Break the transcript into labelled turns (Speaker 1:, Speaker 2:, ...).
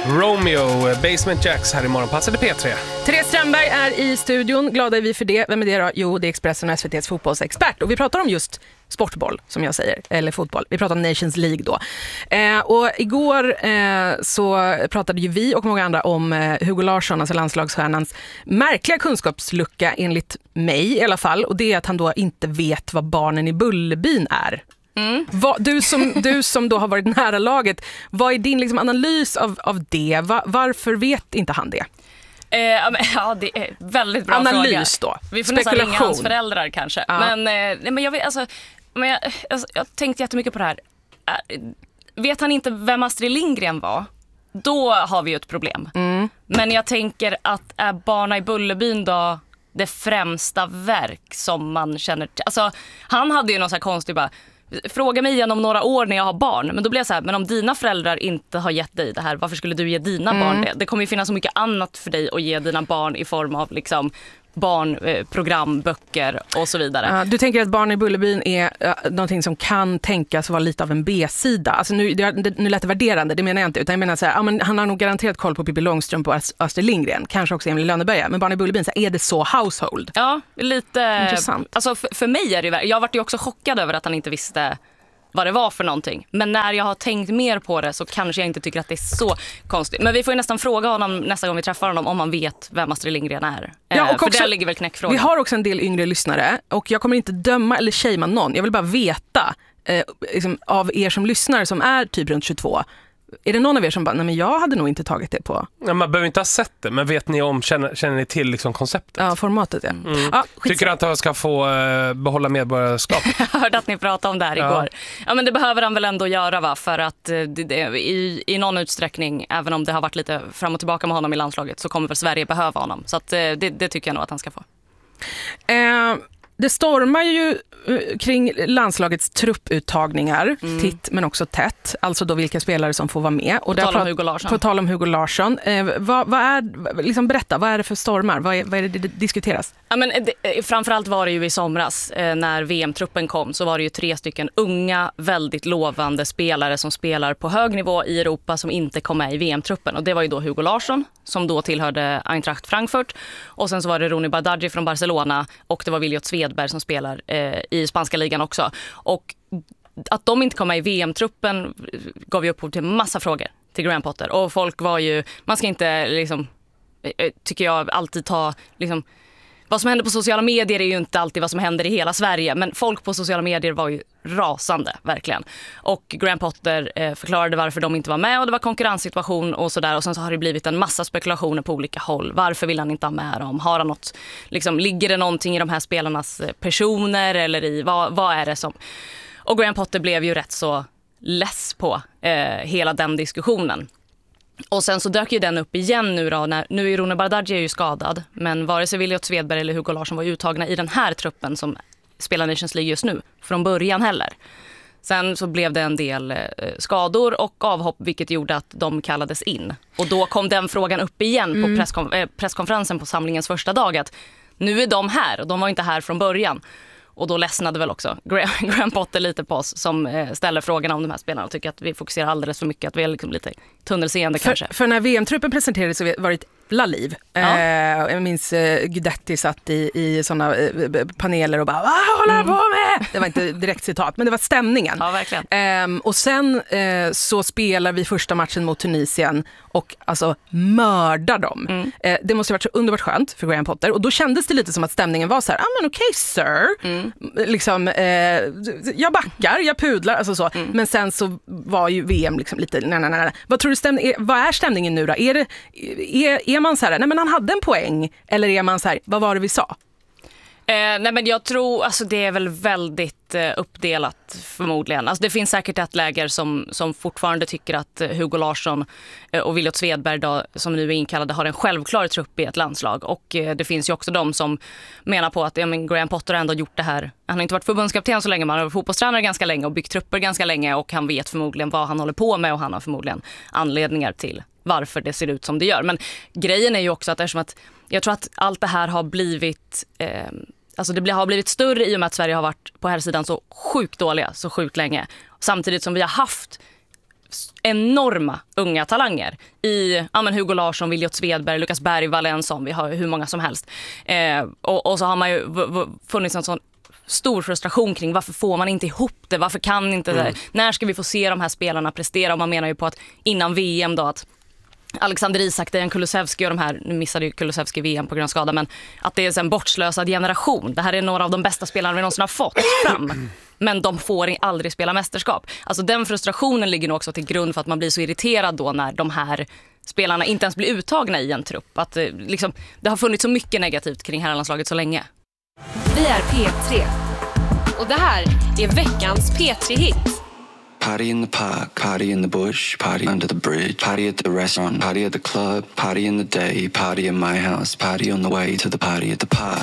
Speaker 1: Romeo, Basement Jacks här i Morgonpasset P3.
Speaker 2: Therese Strömberg är i studion. Glada är vi för det. Vem är det då? Jo, det är Expressen och SVT:s fotbollsexpert. Och vi pratar om just sportboll, som jag säger. Eller fotboll. Vi pratar om Nations League då. Och igår så pratade ju vi och många andra om Hugo Larsson, alltså landslagsstjärnans märkliga kunskapslucka enligt mig i alla fall. Och det är att han då inte vet vad barnen i Bullerbyn är. Mm. Du som då har varit nära laget, vad är din liksom analys av det? Varför vet inte han det?
Speaker 3: Ja, det är väldigt bra
Speaker 2: analys
Speaker 3: fråga.
Speaker 2: Då.
Speaker 3: Vi får nästan ringa hans föräldrar kanske. Ja. Men jag vet, jag tänkte jättemycket på det här. Vet han inte vem Astrid Lindgren var? Då har vi ju ett problem. Mm. Men jag tänker att är Barna i Bullerbyn då det främsta verk som man känner till? Alltså, han hade ju någon så här konstig bara, fråga mig igen om några år när jag har barn. Men då blir jag så här, men om dina föräldrar inte har gett dig det här, varför skulle du ge dina barn det? Det kommer ju finnas så mycket annat för dig att ge dina barn i form av liksom barnprogram, böcker och så vidare.
Speaker 2: Du tänker att Barn i Bullerbyn är någonting som kan tänkas vara lite av en B-sida. Alltså nu lät det värderande, det menar jag inte. Utan jag menar så här, men han har nog garanterat koll på Pippi Långstrump och Astrid Lindgren. Kanske också Emil Lönneberga. Men Barn i Bullerbyn, så är det så household?
Speaker 3: Ja, lite
Speaker 2: intressant.
Speaker 3: Alltså för mig är det jag varit ju också chockad över att han inte visste vad det var för någonting. Men när jag har tänkt mer på det så kanske jag inte tycker att det är så konstigt. Men vi får ju nästan fråga honom nästa gång vi träffar honom om han vet vem Astrid Lindgren är.
Speaker 2: Ja, och
Speaker 3: för
Speaker 2: också,
Speaker 3: där ligger väl knäckfrågan.
Speaker 2: Vi har också en del yngre lyssnare och jag kommer inte döma eller shamea någon. Jag vill bara veta liksom, av er som lyssnar som är typ runt 22. Är det någon av er som bara, nej men jag hade nog inte tagit det på?
Speaker 1: Ja, man behöver inte ha sett det, men vet ni känner ni till liksom konceptet?
Speaker 2: Ja, formatet, ja.
Speaker 1: Tycker du att han ska få behålla medborgarskap?
Speaker 3: Jag hörde att ni pratade om det här igår. Ja, men det behöver han väl ändå göra, va? För att i någon utsträckning, även om det har varit lite fram och tillbaka med honom i landslaget, så kommer väl Sverige behöva honom. Så att, det tycker jag nog att han ska få.
Speaker 2: Det stormar ju kring landslagets trupputtagningar, titt men också tätt. Alltså då vilka spelare som får vara med. Och på tal om Hugo Larsson. Vad är, liksom berätta, vad är det för stormar? Vad är det diskuteras?
Speaker 3: Ja, men framförallt var det ju i somras när VM-truppen kom, så var det ju 3 stycken unga, väldigt lovande spelare som spelar på hög nivå i Europa som inte kom med i VM-truppen. Och det var ju då Hugo Larsson som då tillhörde Eintracht Frankfurt. Och sen så var det Ronny Bardghji från Barcelona och det var Williot Svedberg som spelar i spanska ligan också. Och att de inte kom med i VM-truppen gav ju upphov till massa frågor till Graham Potter. Och folk var ju, man ska inte liksom, tycker jag, alltid ta liksom, vad som händer på sociala medier är ju inte alltid vad som händer i hela Sverige. Men folk på sociala medier var ju rasande, verkligen. Och Graham Potter förklarade varför de inte var med och det var konkurrenssituation och sådär. Och sen så har det blivit en massa spekulationer på olika håll. Varför vill han inte ha med dem? Har han något, liksom, ligger det någonting i de här spelarnas personer eller i, vad är det som... Och Graham Potter blev ju rätt så less på hela den diskussionen. Och sen så dök ju den upp igen nu då. Nu är Ronny Bardghji ju skadad. Men vare sig Williot Svedberg eller Hugo Larsson var uttagna i den här truppen som spelar Nations League just nu. Från början heller. Sen så blev det en del skador och avhopp, vilket gjorde att de kallades in. Och då kom den frågan upp igen på presskonferensen på samlingens första dag. Att nu är de här och de var inte här från början. Och då ledsnade väl också Graham Potter lite på oss som ställer frågorna om de här spelarna och tycker att vi fokuserar alldeles för mycket, att vi är liksom lite tunnelseende kanske.
Speaker 2: För när VM-truppen presenterades så var det ett liv. Ja. Jag minns Guidetti satt i sådana paneler och bara, vad håller han på med? Det var inte direkt citat, men det var stämningen.
Speaker 3: Ja, verkligen.
Speaker 2: Och sen så spelar vi första matchen mot Tunisien och alltså mördar dem. Det måste ha varit så underbart skönt för Graham Potter. Och då kändes det lite som att stämningen var så här, men okej, sir. Liksom, jag backar, jag pudlar, alltså så. Men sen så var ju VM liksom lite, nej. Vad tror du vad är stämningen nu då? Är man så här, nej men han hade en poäng, eller är man så här, vad var det vi sa?
Speaker 3: Nej, men jag tror, alltså det är väl väldigt uppdelat förmodligen. Alltså det finns säkert ett läger som fortfarande tycker att Hugo Larsson och Williot Svedberg då, som nu är inkallade, har en självklar trupp i ett landslag. Och det finns ju också de som menar på att Graham Potter har ändå gjort det här. Han har inte varit förbundskapten så länge, men han har varit fotbollstränare ganska länge och byggt trupper ganska länge, och han vet förmodligen vad han håller på med och han har förmodligen anledningar till varför det ser ut som det gör. Men grejen är ju också att eftersom att jag tror att allt det här har blivit alltså det har blivit större i och med att Sverige har varit på här sidan så sjukt dåliga så sjukt länge. Samtidigt som vi har haft enorma unga talanger i Hugo Larsson, Williot Svedberg, Lukas Berg, Valensson, vi har hur många som helst. Och så har man ju funnits en sån stor frustration kring varför får man inte ihop det, varför kan inte det, när ska vi få se de här spelarna prestera? Och man menar ju på att innan VM då att Alexander Isak, Dejan Kulusevski och de här, nu missade ju Kulusevski VM på grund av skada, men att det är en bortslösad generation. Det här är några av de bästa spelarna vi någonsin har fått fram. Men de får aldrig spela mästerskap. Alltså den frustrationen ligger nog också till grund för att man blir så irriterad då när de här spelarna inte ens blir uttagna i en trupp. Att liksom, det har funnits så mycket negativt kring herrlandslaget så länge.
Speaker 4: Vi är P3 och det här är veckans P3-hit.
Speaker 5: Party in the park, party in the bush, party under the bridge, party at the restaurant, party at the club, party in the day, party in my house, party on the way to the party at the park.